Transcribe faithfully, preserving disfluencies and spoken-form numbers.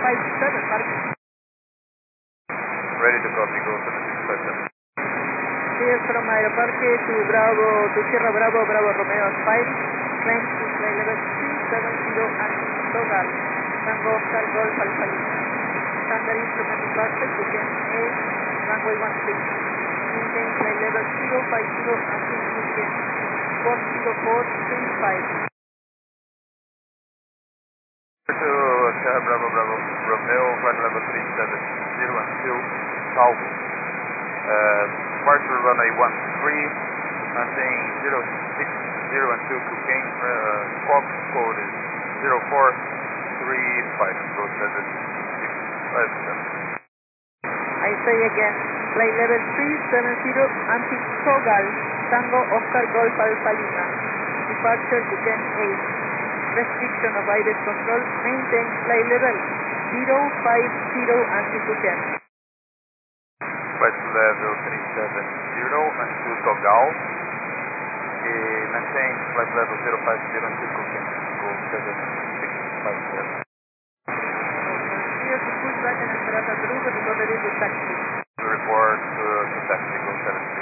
five seven, parking. Ready to copy, go seven six five seven. Clear from Aeroparque to Bravo, to Sierra Bravo, Bravo Romeo five, climb to flight level three seven zero and Togal, Tango Oscar Golf Alpha Lima. Standard instrument departure to Ken eight, runway one six. Maintain flight level zero five zero until Ken four zero four three five. To Sierra Bravo, Bravo Romeo, flight level three seven zero and two, South. Uh, departure runway one three, maintain zero six zero and two Cocaine, uh, Fox code is zero four three five, go seven six five seven. I say again, flight level three seven zero until Togal, Tango Oscar Golf Alpha Lima. Departure to Ken eight. Restriction of I B E S control, maintain flight level zero five zero until to Ken. Flight level three seven zero and two Togal. Uh, maintain flight level zero five zero and two Cocaine, go seven six five seven. Clear to push back and esperar a group, report ready to taxi. Report uh, to taxi, go seven six